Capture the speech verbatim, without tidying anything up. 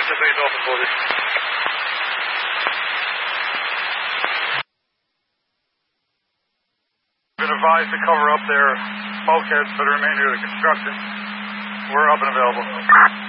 Just leave open for this. Been advised to cover up their bulkheads for the remainder of the construction. We're up and available.